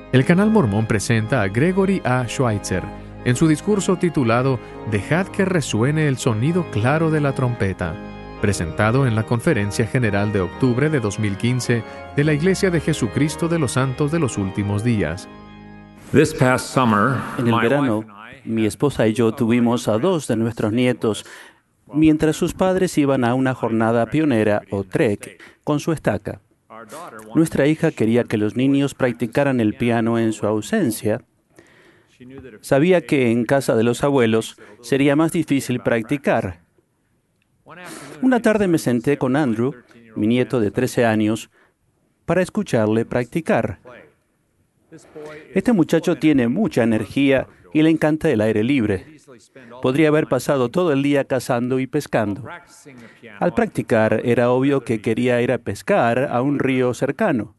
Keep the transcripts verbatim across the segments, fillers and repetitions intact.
El canal mormón presenta a Gregory A. Schweitzer en su discurso titulado Dejad que resuene el sonido claro de la trompeta, presentado en la Conferencia General de octubre de dos mil quince de la Iglesia de Jesucristo de los Santos de los Últimos Días. En el verano, mi esposa y yo tuvimos a dos de nuestros nietos mientras sus padres iban a una jornada pionera o trek con su estaca. Nuestra hija quería que los niños practicaran el piano en su ausencia. Sabía que en casa de los abuelos sería más difícil practicar. Una tarde me senté con Andrew, mi nieto de trece años, para escucharle practicar. Este muchacho tiene mucha energía y le encanta el aire libre. Podría haber pasado todo el día cazando y pescando. Al practicar, era obvio que quería ir a pescar a un río cercano.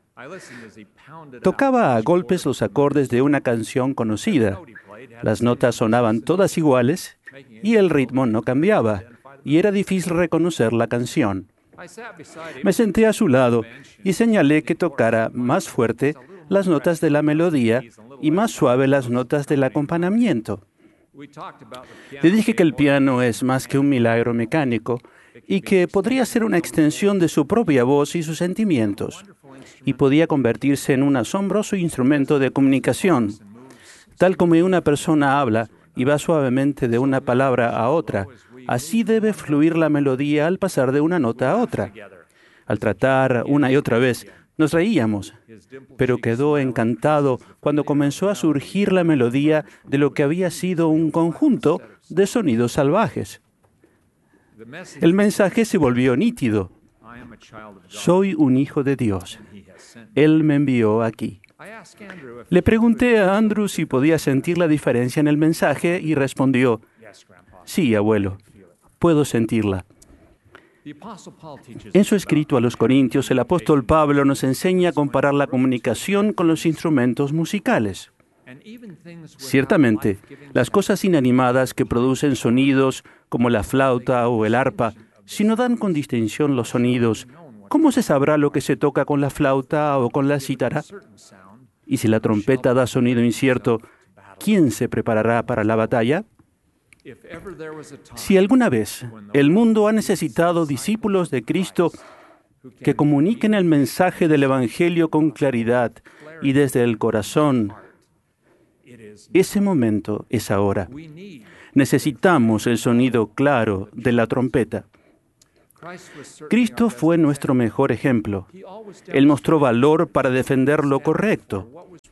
Tocaba a golpes los acordes de una canción conocida. Las notas sonaban todas iguales y el ritmo no cambiaba, y era difícil reconocer la canción. Me senté a su lado y señalé que tocara más fuerte las notas de la melodía y más suave las notas del acompañamiento. Le dije que el piano es más que un milagro mecánico y que podría ser una extensión de su propia voz y sus sentimientos, y podía convertirse en un asombroso instrumento de comunicación. Tal como una persona habla y va suavemente de una palabra a otra, así debe fluir la melodía al pasar de una nota a otra. Al tratar una y otra vez, nos reíamos, pero quedó encantado cuando comenzó a surgir la melodía de lo que había sido un conjunto de sonidos salvajes. El mensaje se volvió nítido. Soy un hijo de Dios. Él me envió aquí. Le pregunté a Andrew si podía sentir la diferencia en el mensaje y respondió, sí, abuelo, puedo sentirla. En su escrito a los Corintios, el apóstol Pablo nos enseña a comparar la comunicación con los instrumentos musicales. Ciertamente, las cosas inanimadas que producen sonidos, como la flauta o el arpa, si no dan con distinción los sonidos, ¿cómo se sabrá lo que se toca con la flauta o con la cítara? Y si la trompeta da sonido incierto, ¿quién se preparará para la batalla? Si alguna vez el mundo ha necesitado discípulos de Cristo que comuniquen el mensaje del Evangelio con claridad y desde el corazón, ese momento es ahora. Necesitamos el sonido claro de la trompeta. Cristo fue nuestro mejor ejemplo. Él mostró valor para defender lo correcto.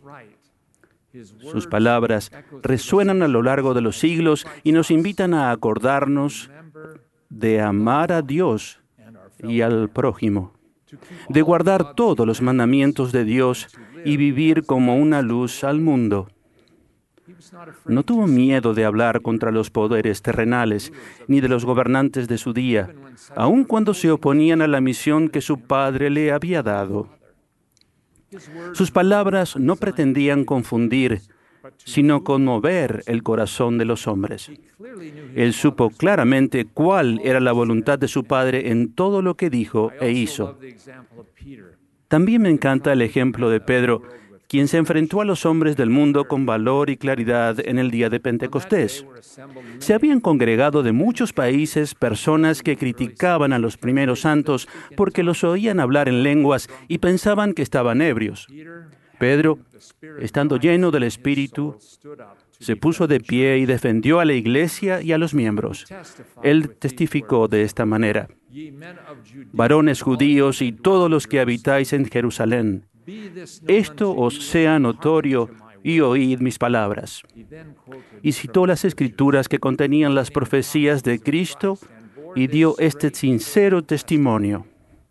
Sus palabras resuenan a lo largo de los siglos y nos invitan a acordarnos de amar a Dios y al prójimo, de guardar todos los mandamientos de Dios y vivir como una luz al mundo. No tuvo miedo de hablar contra los poderes terrenales ni de los gobernantes de su día, aun cuando se oponían a la misión que su Padre le había dado. Sus palabras no pretendían confundir, sino conmover el corazón de los hombres. Él supo claramente cuál era la voluntad de su Padre en todo lo que dijo e hizo. También me encanta el ejemplo de Pedro, quien se enfrentó a los hombres del mundo con valor y claridad en el día de Pentecostés. Se habían congregado de muchos países personas que criticaban a los primeros santos porque los oían hablar en lenguas y pensaban que estaban ebrios. Pedro, estando lleno del Espíritu, se puso de pie y defendió a la iglesia y a los miembros. Él testificó de esta manera: varones judíos y todos los que habitáis en Jerusalén, esto os sea notorio y oíd mis palabras. Y citó las escrituras que contenían las profecías de Cristo y dio este sincero testimonio.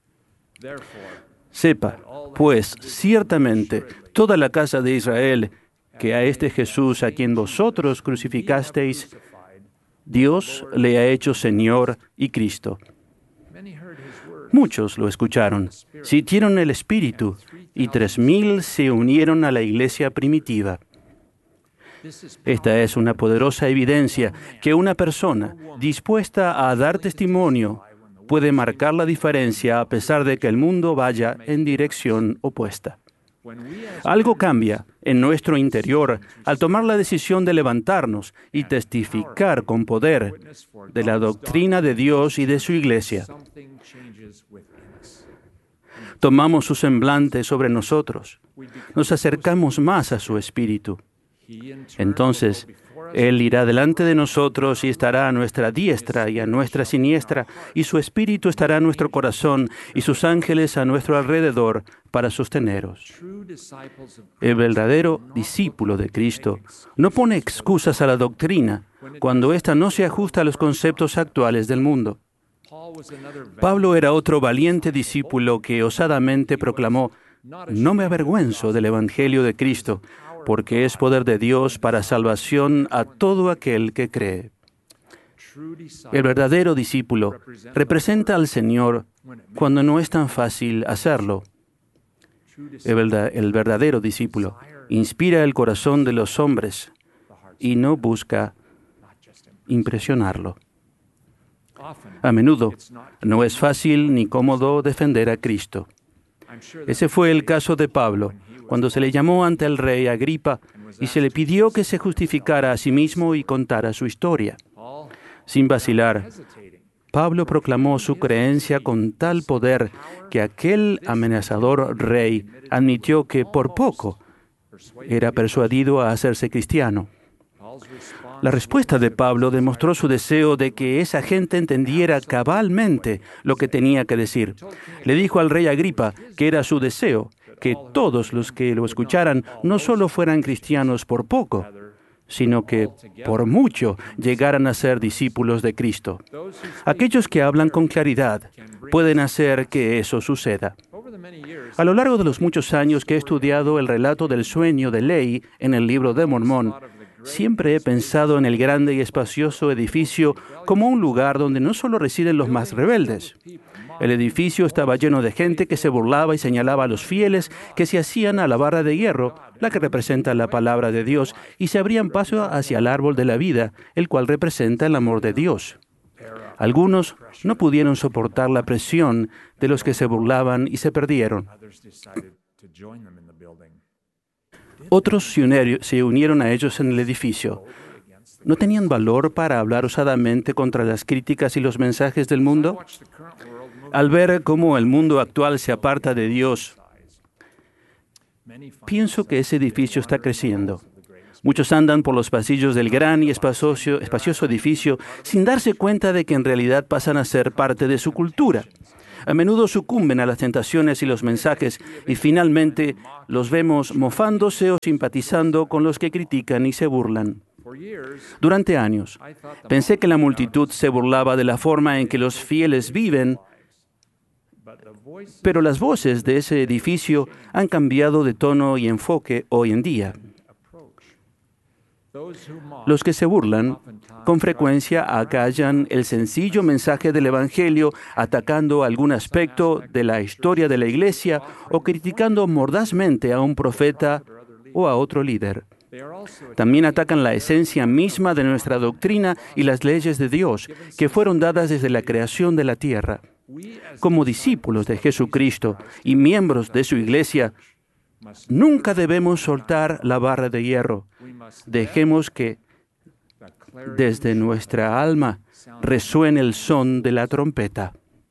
Sepa, pues, ciertamente, toda la casa de Israel, que a este Jesús a quien vosotros crucificasteis, Dios le ha hecho Señor y Cristo. Muchos lo escucharon, sintieron el Espíritu, y tres mil se unieron a la iglesia primitiva. Esta es una poderosa evidencia que una persona dispuesta a dar testimonio puede marcar la diferencia a pesar de que el mundo vaya en dirección opuesta. Algo cambia en nuestro interior al tomar la decisión de levantarnos y testificar con poder de la doctrina de Dios y de su iglesia. Tomamos su semblante sobre nosotros. Nos acercamos más a su espíritu. Entonces, Él irá delante de nosotros y estará a nuestra diestra y a nuestra siniestra, y su espíritu estará en nuestro corazón y sus ángeles a nuestro alrededor para sosteneros. El verdadero discípulo de Cristo no pone excusas a la doctrina cuando ésta no se ajusta a los conceptos actuales del mundo. Pablo era otro valiente discípulo que osadamente proclamó: «No me avergüenzo del Evangelio de Cristo, porque es poder de Dios para salvación a todo aquel que cree». El verdadero discípulo representa al Señor cuando no es tan fácil hacerlo. El, verdad, el verdadero discípulo inspira el corazón de los hombres y no busca impresionarlo. A menudo no es fácil ni cómodo defender a Cristo. Ese fue el caso de Pablo, cuando se le llamó ante el rey Agripa y se le pidió que se justificara a sí mismo y contara su historia. Sin vacilar, Pablo proclamó su creencia con tal poder que aquel amenazador rey admitió que por poco era persuadido a hacerse cristiano. La respuesta de Pablo demostró su deseo de que esa gente entendiera cabalmente lo que tenía que decir. Le dijo al rey Agripa que era su deseo que todos los que lo escucharan no solo fueran cristianos por poco, sino que por mucho llegaran a ser discípulos de Cristo. Aquellos que hablan con claridad pueden hacer que eso suceda. A lo largo de los muchos años que he estudiado el relato del sueño de Lehi en el libro de Mormón, siempre he pensado en el grande y espacioso edificio como un lugar donde no solo residen los más rebeldes. El edificio estaba lleno de gente que se burlaba y señalaba a los fieles que se hacían a la barra de hierro, la que representa la palabra de Dios, y se abrían paso hacia el árbol de la vida, el cual representa el amor de Dios. Algunos no pudieron soportar la presión de los que se burlaban y se perdieron. Otros se unieron a ellos en el edificio. ¿No tenían valor para hablar osadamente contra las críticas y los mensajes del mundo? Al ver cómo el mundo actual se aparta de Dios, pienso que ese edificio está creciendo. Muchos andan por los pasillos del gran y espacioso, espacioso edificio sin darse cuenta de que en realidad pasan a ser parte de su cultura. A menudo sucumben a las tentaciones y los mensajes y finalmente los vemos mofándose o simpatizando con los que critican y se burlan. Durante años, pensé que la multitud se burlaba de la forma en que los fieles viven, pero las voces de ese edificio han cambiado de tono y enfoque hoy en día. Los que se burlan, con frecuencia acallan el sencillo mensaje del Evangelio atacando algún aspecto de la historia de la Iglesia o criticando mordazmente a un profeta o a otro líder. También atacan la esencia misma de nuestra doctrina y las leyes de Dios, que fueron dadas desde la creación de la tierra. Como discípulos de Jesucristo y miembros de su Iglesia, nunca debemos soltar la barra de hierro. Dejemos que desde nuestra alma resuene el son de la trompeta.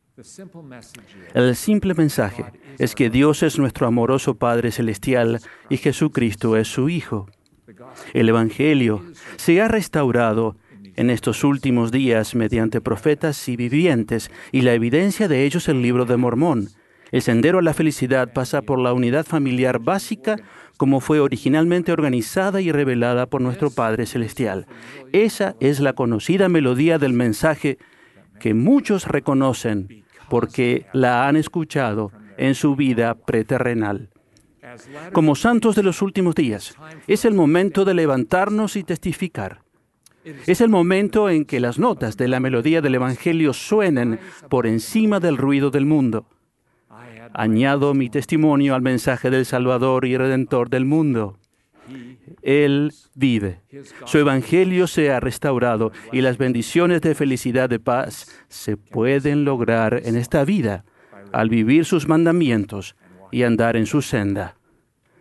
El simple mensaje es que Dios es nuestro amoroso Padre Celestial y Jesucristo es su Hijo. El Evangelio se ha restaurado en estos últimos días mediante profetas y vivientes, y la evidencia de ellos el libro de Mormón. El sendero a la felicidad pasa por la unidad familiar básica como fue originalmente organizada y revelada por nuestro Padre Celestial. Esa es la conocida melodía del mensaje que muchos reconocen porque la han escuchado en su vida preterrenal. Como santos de los últimos días, es el momento de levantarnos y testificar. Es el momento en que las notas de la melodía del Evangelio suenen por encima del ruido del mundo. Añado mi testimonio al mensaje del Salvador y Redentor del mundo. Él vive. Su Evangelio se ha restaurado y las bendiciones de felicidad y paz se pueden lograr en esta vida al vivir sus mandamientos y andar en su senda.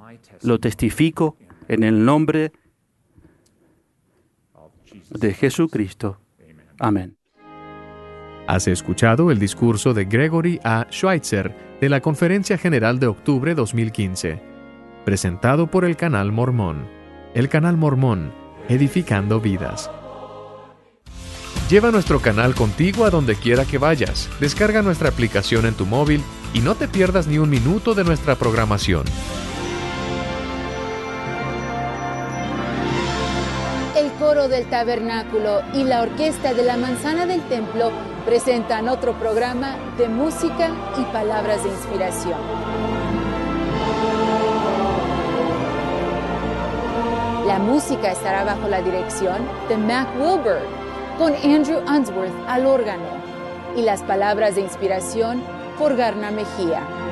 Lo testifico en el nombre de Jesucristo. Amén. Has escuchado el discurso de Gregory A. Schweitzer de la Conferencia General de Octubre dos mil quince, presentado por el Canal Mormón. El Canal Mormón, edificando vidas. Lleva nuestro canal contigo a donde quiera que vayas. Descarga nuestra aplicación en tu móvil y no te pierdas ni un minuto de nuestra programación. El coro del tabernáculo y la orquesta de la manzana del templo presentan otro programa de música y palabras de inspiración. La música estará bajo la dirección de Mac Wilbur, con Andrew Unsworth al órgano, y las palabras de inspiración por Garna Mejía.